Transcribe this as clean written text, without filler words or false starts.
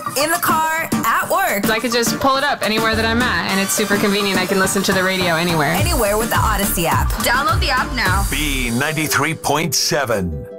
in the car, at work. I could just pull it up anywhere that I'm at, and it's super convenient. I can listen to the radio anywhere. Anywhere with the Odyssey app. Download the app now. B93.7.